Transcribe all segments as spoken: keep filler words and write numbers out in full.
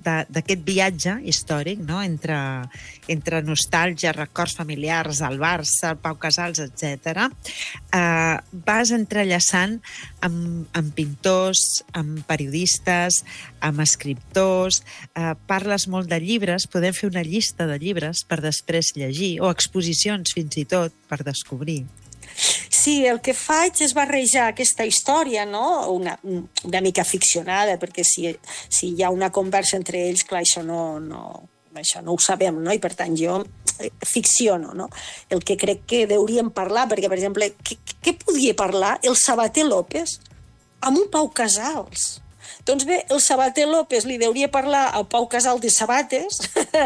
d'aquest viatge històric, no? entre, entre nostàlgia, records familiars, el Barça, el Pau Casals, etcètera, eh, vas entrellaçant amb, amb pintors, amb periodistes, amb escriptors, eh, parles molt de llibres, podem fer una llista de llibres per després llegir, o exposicions fins i tot per descobrir. Sí, el que faig és barrejar aquesta història, no? una, una mica ficcionada, perquè si, si hi ha una conversa entre ells, clar, això no, no, això no ho sabem, no? I per tant jo ficciono, no? El que crec que hauríem parlar, perquè, per exemple, què, què podia parlar el Sabater López amb un Pau Casals? Doncs bé, el Sabater López li hauria parlar al Pau Casals de sabates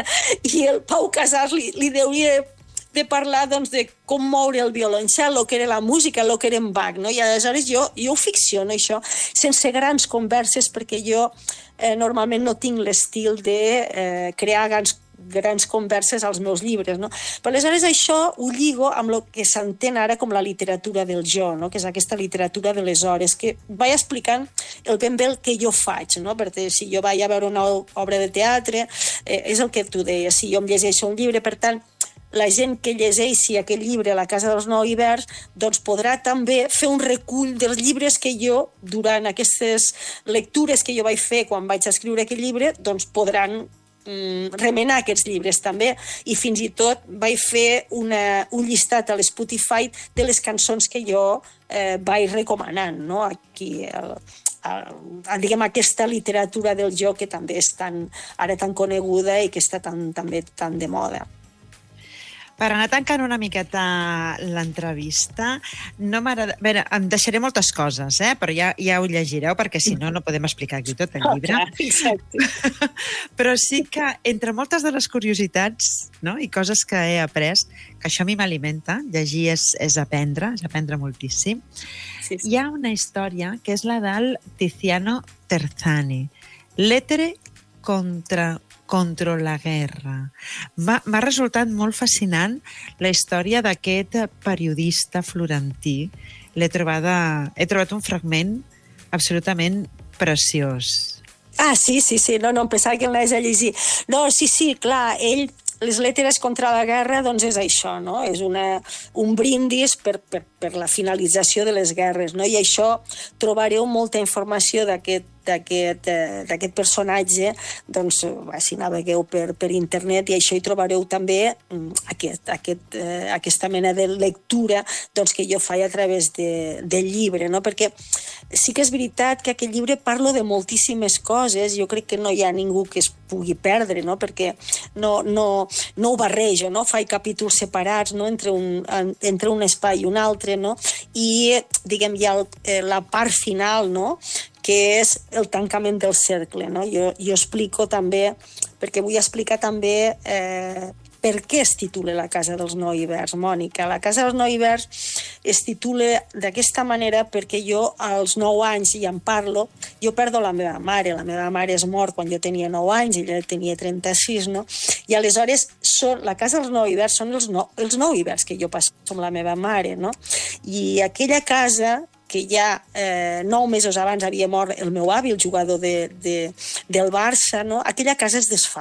i el Pau Casals li, li hauria de parlar doncs, de com moure el violoncel, el que era la música, el que era en Bach, no? I aleshores jo, jo ho ficciono, això, sense grans converses, perquè jo eh, normalment no tinc l'estil de eh, crear grans, grans converses als meus llibres, no? Però aleshores això ho lligo amb el que s'entén ara com la literatura del jo, no? Que és aquesta literatura de les hores, que vaig explicant el ben bé el que jo faig, no? Perquè si jo vaig a veure una obra de teatre, eh, és el que tu deies, si jo em llegeixo un llibre, per tant, la gent que llegeixi aquest llibre a la Casa dels Nou Hiverns doncs podrà també fer un recull dels llibres que jo, durant aquestes lectures que jo vaig fer quan vaig escriure aquest llibre, doncs podran mm, remenar aquests llibres també. I fins i tot vaig fer una, un llistat a l'Spotify de les cançons que jo eh, vaig recomanant, no? Aquí el, a, diguem, aquesta literatura del jo que també és tan, ara tan coneguda i que està tan, també tan de moda. Per anar tancant una miqueta l'entrevista, no m'agrada... Bé, em deixaré moltes coses, eh? Però ja, ja ho llegireu, perquè si no, no podem explicar aquí tot el llibre. Oh, exacte. Però sí que, entre moltes de les curiositats, no? I coses que he après, que això a mi m'alimenta, llegir és, és aprendre, és aprendre moltíssim, sí, sí. Hi ha una història que és la del Tiziano Terzani, Lettere contra... contra la guerra. M'ha resultat molt fascinant la història d'aquest periodista florentí. L'he trobada, he trobat un fragment absolutament preciós. Ah, sí, sí, sí, no, no, em pensava que l'anaves a llegir. No, sí, sí, clar, ell, les Letteres contra la guerra, doncs és això, no? És una, un brindis per, per, per la finalització de les guerres, no? I això trobareu molta informació d'aquest d'aquest eh, personatge, doncs, si navegueu per, per internet, i això hi trobareu també aquest, aquest, eh, aquesta mena de lectura doncs, que jo faig a través de, del llibre, no? Perquè sí que és veritat que aquest llibre parlo de moltíssimes coses, jo crec que no hi ha ningú que es pugui perdre, no? Perquè no, no, no ho barrejo, no? Faig capítols separats, no? entre, un, entre un espai i un altre, no? I, diguem, hi ha el, la part final, no? Que és el tancament del cercle, no? Jo, jo explico també, perquè vull explicar també eh, per què es titula La Casa dels Nou Hiverns, Mònica. La Casa dels Nou Hiverns es titula d'aquesta manera perquè jo als nou anys, i en parlo, jo perdo la meva mare. La meva mare és mort quan jo tenia nou anys, ella tenia trenta-sis, no? I aleshores són, la Casa dels Nou Hiverns són els nou, els nou hiverns que jo passo amb la meva mare, no? I aquella casa, que ja eh, nou mesos abans havia mort el meu avi, el jugador de, de, del Barça, no? Aquella casa es desfà.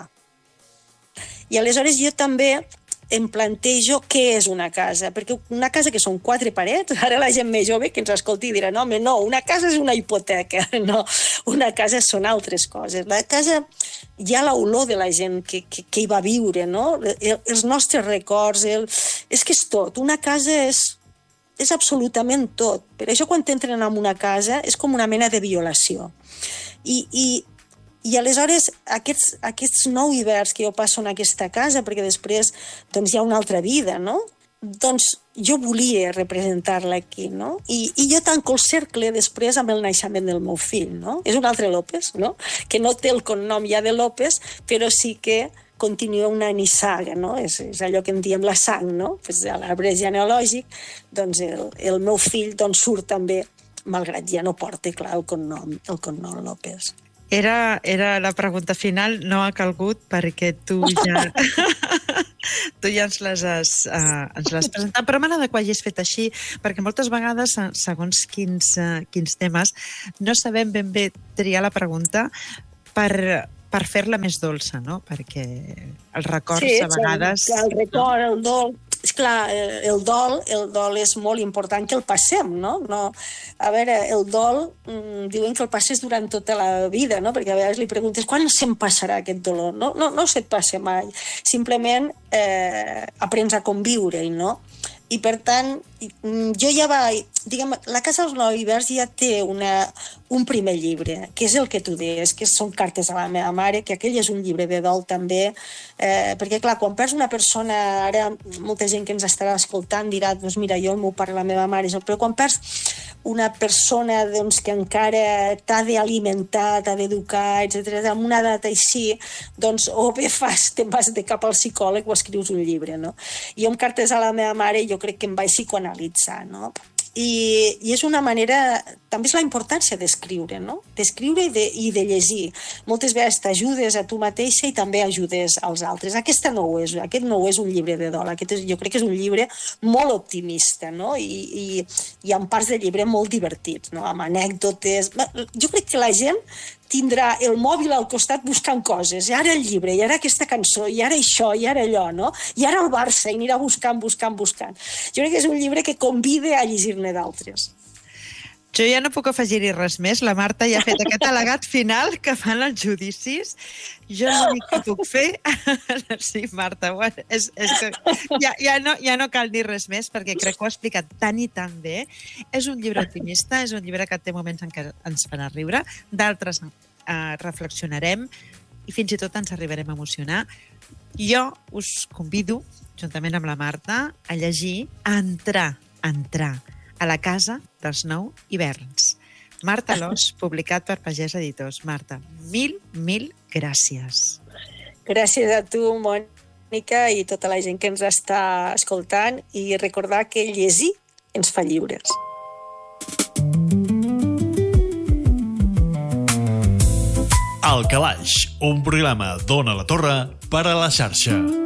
I aleshores jo també em plantejo què és una casa, perquè una casa que són quatre parets, ara la gent més jove que ens escolti dirà, no, home, no, una casa és una hipoteca, no, una casa són altres coses. La casa, hi ha l'olor de la gent que, que, que hi va viure, no? El, els nostres records, el... és que és tot, una casa és... és absolutament tot. Per això quan t'entren en una casa és com una mena de violació. I, i, i aleshores aquests, aquests nou hiverns que jo passo en aquesta casa, perquè després doncs, hi ha una altra vida, no? Doncs jo volia representar-la aquí, no? I, i jo tanco el cercle després amb el naixement del meu fill, no? És un altre López, no? Que no té el cognom ja de López, però sí que continua una nissaga, no? És, és allò que en diem la sang, no? Pues a l'arbre genealògic, doncs el, el meu fill doncs, surt també, malgrat ja no porta, clar, el cognom, el cognom López. Era, era la pregunta final, no ha calgut perquè tu ja... tu ja ens les has, uh, ens l'has presentat, però m'agrada que ho hagis fet així, perquè moltes vegades, segons quins, uh, quins temes, no sabem ben bé triar la pregunta per... per per fer-la més dolça, no? Perquè els records sí, a vegades... Sí, el record, el dol... Esclar, el dol, el dol és molt important que el passem, no? no a veure, el dol, mmm, diuen que el passes durant tota la vida, no? Perquè a vegades li preguntes quan se'm passarà aquest dolor? No, no, no se't passa mai. Simplement eh, aprens a conviure-hi, no? I, per tant, jo ja vaig... Diguem, la Casa dels Nou Hiverns ja té una, un primer llibre, que és el que tu deies, que són cartes a la meva mare, que aquell és un llibre de dol també, eh, perquè, clar, quan perds una persona, ara molta gent que ens estarà escoltant dirà, doncs mira, jo el meu pare, la meva mare, però quan perds una persona doncs, que encara t'ha d'alimentar, t'ha d'educar, etcètera, amb una edat així, doncs o bé fas, te'n vas de cap al psicòleg o escrius un llibre, no? Jo amb cartes a la meva mare jo crec que em vaig psicoanalitzar, no? I, i és una manera, també és la importància d'escriure, no? D'escriure i de, i de llegir. Moltes vegades t'ajudes a tu mateixa i també ajudes als altres. Aquesta no ho és, aquest no és un llibre de dol, aquest és, jo crec que és un llibre molt optimista, no? I, i, i amb parts del llibre molt divertits, no? Amb anècdotes. Jo crec que la gent tindrà el mòbil al costat buscant coses, i ara el llibre, i ara aquesta cançó, i ara això, i ara allò, no? I ara el Barça, i anirà buscant, buscant, buscant. Jo crec que és un llibre que convida a llegir-ne d'altres. Jo ja no puc afegir-hi res més. La Marta ja ha fet aquest al·legat final que fan els judicis. Jo l'únic que puc fer... Sí, Marta, bueno, és, és que ja, ja, no, ja no cal dir res més perquè crec que ho ha explicat tan i tan bé. És un llibre optimista, és un llibre que té moments en què ens farà riure, d'altres eh, reflexionarem i fins i tot ens arribarem a emocionar. Jo us convido, juntament amb la Marta, a llegir, a entrar, a entrar a la Casa dels Nou Hiverns. Marta Alòs, publicat per Pagès Editors. Marta, mil, mil gràcies. Gràcies a tu, Mònica, i tota la gent que ens està escoltant, i recordar que llegir ens fa lliures. El Calaix, un programa d'Ona la Torre per a la xarxa.